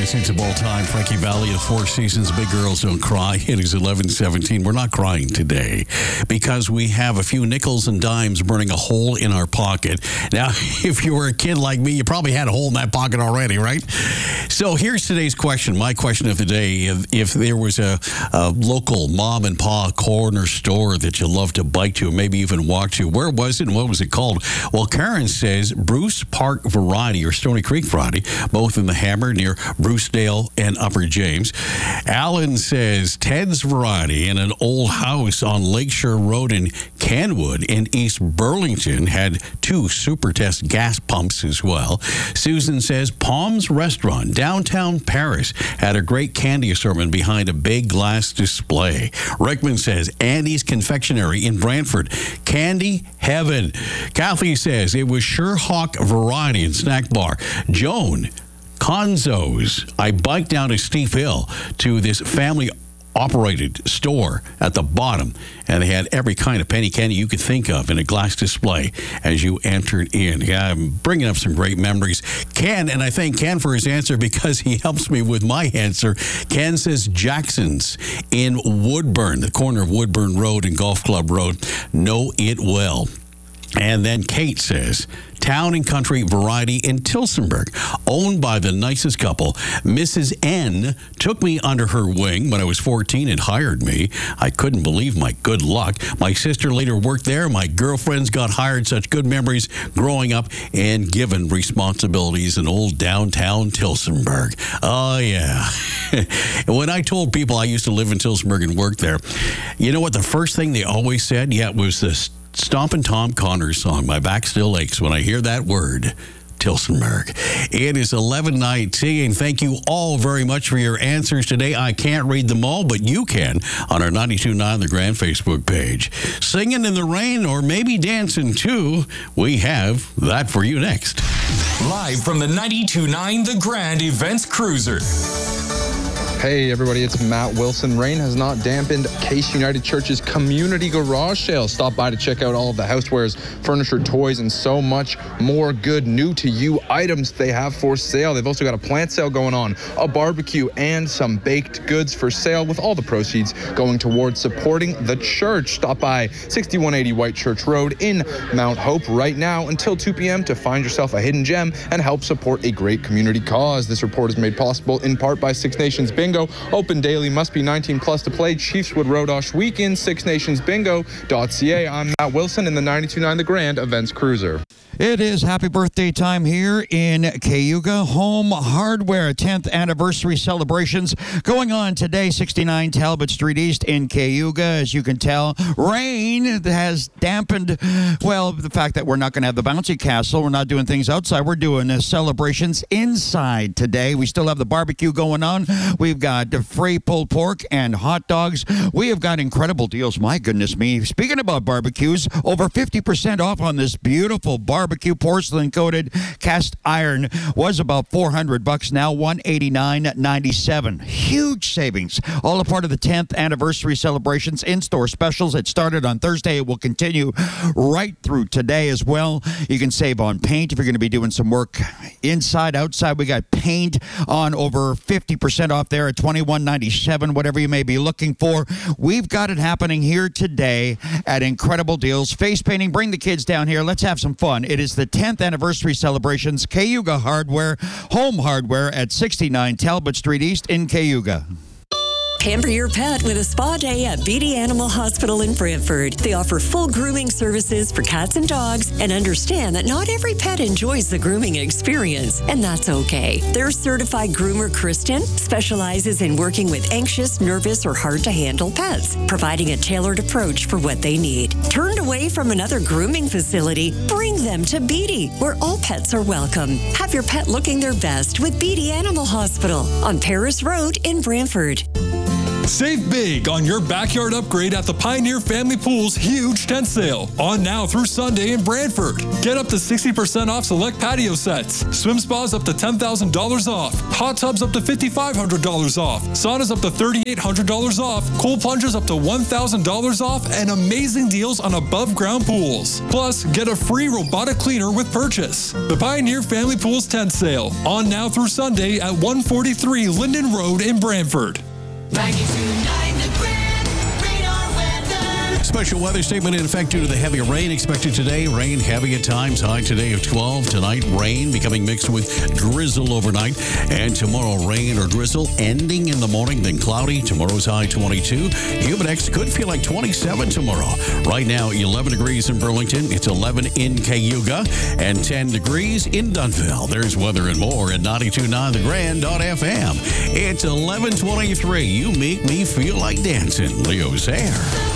greatest hits of all time. Frankie Valli of Four Seasons, Big Girls Don't Cry. It is 11:17. We're not crying today because we have a few nickels and dimes burning a hole in our pocket. Now, if you were a kid like me, you probably had a hole in that pocket already, right? So here's today's question. My question of the day. If there was a local mom and pop corner store that you love to bike to, maybe even walk to, where was it and what was it called? Well, Karen says Bruce Park Variety or Stony Creek Variety, both in the Hammer near Brucedale and Upper James. Alan says Ted's Variety in an old house on Lakeshore Road in Kenwood in East Burlington had 2 Super Test gas pumps as well. Susan says Palms Restaurant, downtown Paris, had a great candy assortment behind a big glass display. Rickman says Andy's Confectionery in Brantford, candy heaven. Kathy says it was Sherhawk Variety and Snack Bar. Joan, Conzo's. I biked down a steep hill to this family-operated store at the bottom, and they had every kind of penny candy you could think of in a glass display as you entered in. Yeah, I'm bringing up some great memories. Ken, and I thank Ken for his answer because he helps me with my answer. Ken says Jackson's in Woodburn, the corner of Woodburn Road and Golf Club Road. Know it well. And then Kate says, Town and Country Variety in Tillsonburg, owned by the nicest couple. Mrs. N took me under her wing when I was 14 and hired me. I couldn't believe my good luck. My sister later worked there. My girlfriends got hired. Such good memories growing up and given responsibilities in old downtown Tillsonburg. Oh, yeah. When I told people I used to live in Tillsonburg and work there, you know what the first thing they always said? Yeah, it was this Stompin' Tom Connors song. My back still aches when I hear that word, Tillsonburg. It is 11:19. Thank you all very much for your answers today. I can't read them all, but you can on our 92.9 The Grand Facebook page. Singing in the rain or maybe dancing too. We have that for you next. Live from the 92.9 The Grand Events Cruiser. Hey everybody, it's Matt Wilson. Rain has not dampened Case United Church's community garage sale. Stop by to check out all of the housewares, furniture, toys, and so much more good new to you items they have for sale. They've also got a plant sale going on, a barbecue, and some baked goods for sale with all the proceeds going towards supporting the church. Stop by 6180 White Church Road in Mount Hope right now until 2 p.m. to find yourself a hidden gem and help support a great community cause. This report is made possible in part by Six Nations Bingo. Open daily, must be 19 plus to play. Chiefswood Rodosh Weekend, sixnationsbingo.ca. I'm Matt Wilson in the 92.9 The Grand Events Cruiser. It is happy birthday time here in Cayuga. Home Hardware 10th anniversary celebrations going on today, 69 Talbot Street East in Cayuga. As you can tell, rain has dampened, well, the fact that we're not going to have the bouncy castle. We're not doing things outside. We're doing celebrations inside today. We still have the barbecue going on. We've got free pulled pork and hot dogs. We have got incredible deals. My goodness me. Speaking about barbecues, over 50% off on this beautiful barbecue porcelain coated cast iron. Was about $400, now $189.97. Huge savings. All a part of the 10th anniversary celebrations, in-store specials. It started on Thursday. It will continue right through today as well. You can save on paint if you're going to be doing some work inside, outside. We got paint on over 50% off there at $21.97, whatever you may be looking for. We've got it happening here today at incredible deals. Face painting, bring the kids down here. Let's have some fun. It is the 10th anniversary celebrations. Cayuga Hardware, Home Hardware at 69 Talbot Street East in Cayuga. Pamper your pet with a spa day at Beatty Animal Hospital in Brantford. They offer full grooming services for cats and dogs and understand that not every pet enjoys the grooming experience, and that's okay. Their certified groomer, Kristen, specializes in working with anxious, nervous, or hard-to-handle pets, providing a tailored approach for what they need. Turned away from another grooming facility? Bring them to Beatty, where all pets are welcome. Have your pet looking their best with Beatty Animal Hospital on Paris Road in Brantford. Save big on your backyard upgrade at the Pioneer Family Pool's huge tent sale. On now through Sunday in Brantford. Get up to 60% off select patio sets. Swim spas up to $10,000 off. Hot tubs up to $5,500 off. Saunas up to $3,800 off. Cold plungers up to $1,000 off. And amazing deals on above ground pools. Plus, get a free robotic cleaner with purchase. The Pioneer Family Pools tent sale. On now through Sunday at 143 Linden Road in Brantford. 92.9 The Grand, radar weather. Special weather statement in effect due to the heavy rain expected today. Rain heavy at times, high today of 12. Tonight, rain becoming mixed with drizzle overnight. And tomorrow, rain or drizzle ending in the morning, then cloudy. Tomorrow's high 22. Humidex could feel like 27 tomorrow. Right now, 11 degrees in Burlington. It's 11 in Cayuga and 10 degrees in Dunville. There's weather and more at 92.9thegrand.fm. It's 11:23. You make me feel like dancing. Leo's Hair.